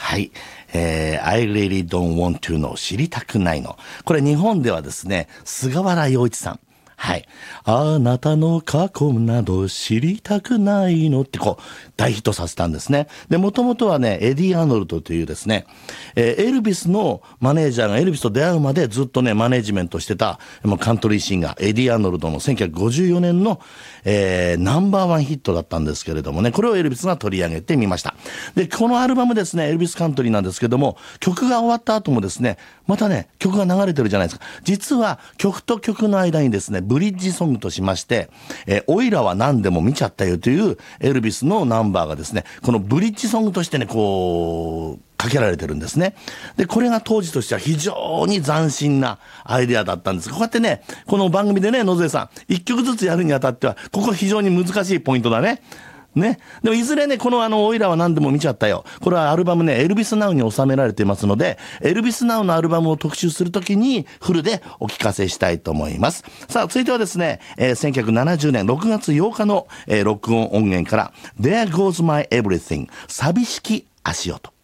はい。I really don't want to know 知りたくないの。これ日本ではですね、菅原洋一さん。はい。あなたの過去など知りたくないのって大ヒットさせたんですね。で、もともとはね、エディ・アーノルドというですね、エルビスのマネージャーがエルビスと出会うまでずっとね、マネージメントしてたカントリーシンガー、エディ・アーノルドの1954年の、ナンバーワンヒットだったんですけれどもね、これをエルビスが取り上げてみました。で、このアルバムですね、エルビスカントリーなんですけども、曲が終わった後もですね、またね、曲が流れてるじゃないですか。実は曲と曲の間にですね、ブリッジソングとしまして、オイラは何でも見ちゃったよというエルビスのナンバーがですね、このブリッジソングとしてね、かけられてるんですね。で、これが当時としては非常に斬新なアイデアだったんです。こうやってね、この番組でね、野添さん、一曲ずつやるにあたっては、ここ非常に難しいポイントだね。ね。でもいずれね、このオイラは何でも見ちゃったよ。これはアルバムね、エルビスナウに収められていますので、エルビスナウのアルバムを特集するときにフルでお聞かせしたいと思います。さあ、続いてはですね、1970年6月8日の、録音音源から There Goes My Everything 寂しき足音。